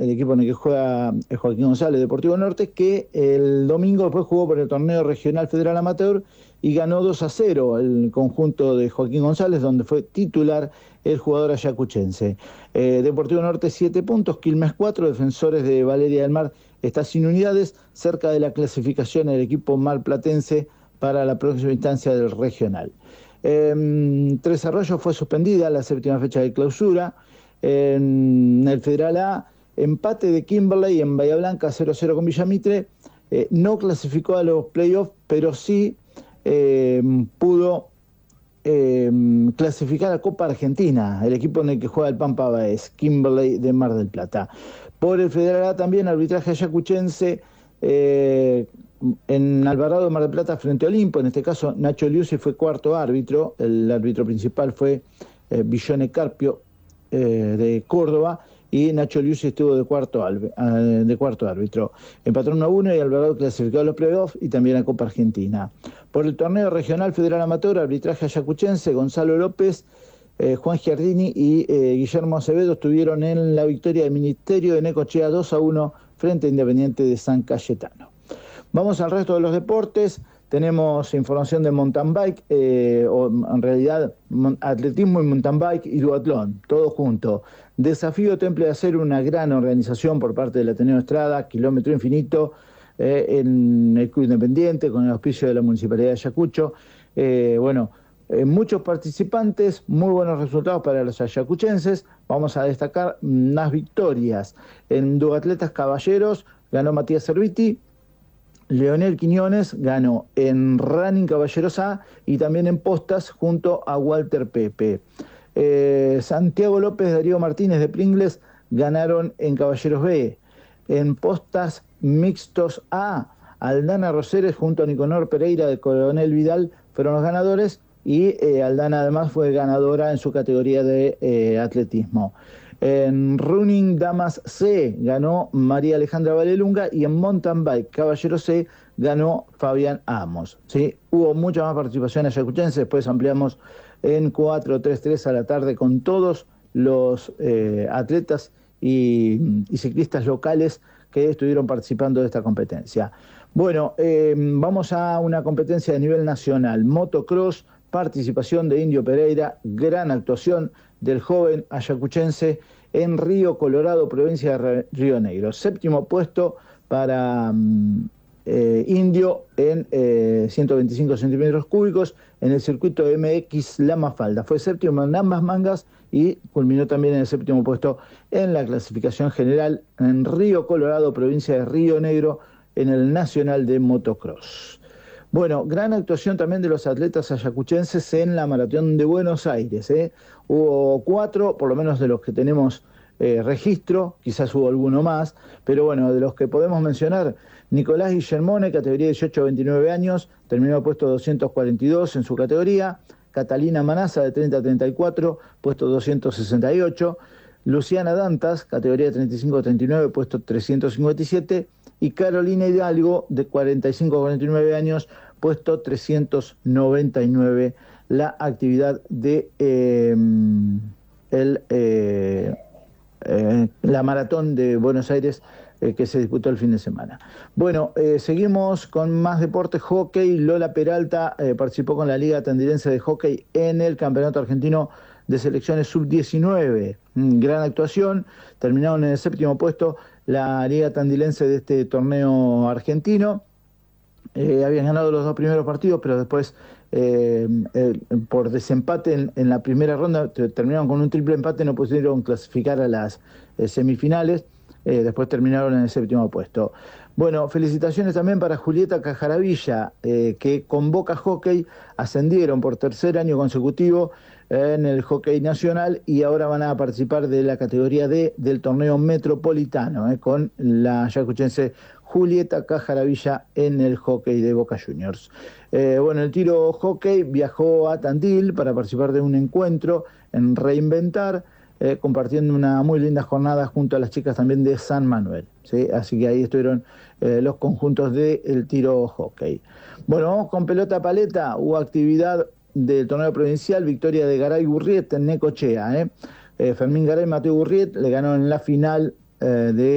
el equipo en el que juega Joaquín González, Deportivo Norte, que el domingo después jugó por el torneo regional federal amateur y ganó 2-0 el conjunto de Joaquín González, donde fue titular el jugador ayacuchense. Deportivo Norte 7 puntos, Quilmes 4, Defensores de Valeria del Mar está sin unidades, cerca de la clasificación el equipo marplatense para la próxima instancia del regional. Tres Arroyos fue suspendida la séptima fecha de clausura. En el Federal A, empate de Kimberley en Bahía Blanca 0-0 con Villamitre. No clasificó a los playoffs, pero sí pudo clasificar a Copa Argentina, el equipo en el que juega el Pampa Baez, Kimberley de Mar del Plata. Por el Federal A también, arbitraje ayacuchense en Alvarado de Mar del Plata frente a Olimpo. En este caso, Nacho Liuzzi fue cuarto árbitro. El árbitro principal fue Villone Carpio de Córdoba, y Nacho Liuzzi estuvo de cuarto árbitro. Empataron 1-1 y Alvarado clasificó a los playoffs y también a Copa Argentina. Por el torneo regional federal amateur, arbitraje ayacuchense, Gonzalo López, Juan Giardini y Guillermo Acevedo estuvieron en la victoria del Ministerio de Necochea 2-1 frente a Independiente de San Cayetano. Vamos al resto de los deportes. Tenemos información de mountain bike, o en realidad atletismo y mountain bike y duatlón, todo junto. Desafío Temple de Acero, una gran organización por parte del Ateneo Estrada, Kilómetro Infinito, en el Club Independiente, con el auspicio de la Municipalidad de Ayacucho. Muchos participantes, muy buenos resultados para los ayacuchenses. Vamos a destacar unas victorias. En duatletas caballeros ganó Matías Serviti. Leonel Quiñones ganó en Running Caballeros A y también en postas junto a Walter Pepe. Santiago López, Darío Martínez de Pringles ganaron en Caballeros B. En postas mixtos A, Aldana Roseres junto a Nicanor Pereira de Coronel Vidal fueron los ganadores, y Aldana además fue ganadora en su categoría de atletismo. En Running Damas C ganó María Alejandra Valelunga, y en Mountain Bike Caballero C ganó Fabián Amos. ¿Sí? Hubo mucha más participación ayacuchense, después ampliamos en 4-3-3 a la tarde con todos los atletas y ciclistas locales que estuvieron participando de esta competencia. Bueno, vamos a una competencia de nivel nacional, motocross, participación de Indio Pereira, gran actuación del joven ayacuchense en Río Colorado, provincia de Río Negro. Séptimo puesto para Indio en 125 centímetros cúbicos en el circuito MX La Mafalda. Fue séptimo en ambas mangas y culminó también en el séptimo puesto en la clasificación general en Río Colorado, provincia de Río Negro, en el Nacional de Motocross. Bueno, gran actuación también de los atletas ayacuchenses en la Maratón de Buenos Aires. Hubo 4, por lo menos de los que tenemos registro, quizás hubo alguno más, pero bueno, de los que podemos mencionar, Nicolás Guillermone, categoría 18 a 29 años, terminó puesto 242 en su categoría. Catalina Manasa, de 30 a 34, puesto 268. Luciana Dantas, categoría 35 a 39, puesto 357. Y Carolina Hidalgo, de 45 a 49 años, puesto 399, la actividad de la Maratón de Buenos Aires que se disputó el fin de semana. Bueno, seguimos con más deportes. Hockey, Lola Peralta participó con la Liga Tandilense de Hockey en el Campeonato Argentino de Selecciones Sub-19. Gran actuación, terminaron en el séptimo puesto la Liga Tandilense de este torneo argentino. Habían ganado los 2 primeros partidos, pero después por desempate en la primera ronda terminaron con un triple empate, no pudieron clasificar a las semifinales. Después terminaron en el séptimo puesto. Bueno, felicitaciones también para Julieta Cajaravilla, que con Boca Hockey ascendieron por tercer año consecutivo en el hockey nacional y ahora van a participar de la categoría D del torneo metropolitano, con la ayacuchense Julieta Cajaravilla en el hockey de Boca Juniors. Bueno, el tiro hockey viajó a Tandil para participar de un encuentro en Reinventar, compartiendo una muy linda jornada junto a las chicas también de San Manuel, ¿sí? Así que ahí estuvieron los conjuntos del tiro hockey. Bueno, vamos con pelota paleta. Hubo actividad del torneo provincial, victoria de Garay Gurriet en Necochea. Fermín Garay, Mateo Gurriet le ganó en la final de